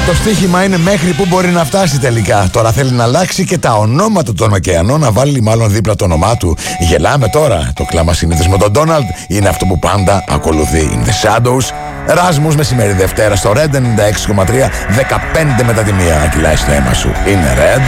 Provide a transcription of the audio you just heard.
Το στοίχημα είναι μέχρι που μπορεί να φτάσει τελικά. Τώρα θέλει να αλλάξει και τα ονόματα των Μακεανών, να βάλει μάλλον δίπλα το όνομά του. Γελάμε τώρα. Το κλάμα συνήθως με τον Ντόναλντ είναι αυτό που πάντα ακολουθεί. In the Shadows. Ράσμους μεσημέρι Δευτέρα στο Red 96,3. 15 μετά τη μία. Κυλάει στο αίμα σου. Είναι Red.